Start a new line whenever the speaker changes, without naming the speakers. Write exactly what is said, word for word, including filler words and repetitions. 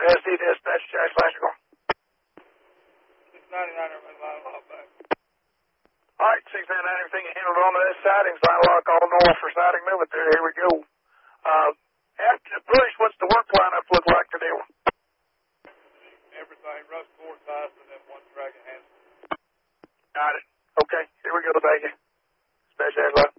S D dispatch, Jack Electrical.
six ninety-nine, everybody line lock back.
All right, six ninety-nine, everything handled on this sidings, line lock all north for siding military. Here we go. Uh, after the push, what's the work lineup look like today?
Everything, rust board ties, and then one dragon handle.
Got it. Okay, here we go, thank you. Dispatch, Jack Electrical.